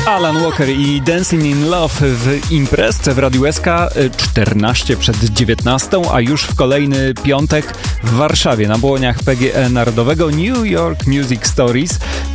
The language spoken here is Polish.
Alan Walker i Dancing in Love w imprezce w Radiu SK 14 przed 19, a już w kolejny piątek w Warszawie na Błoniach PGE Narodowego New York Music Stories.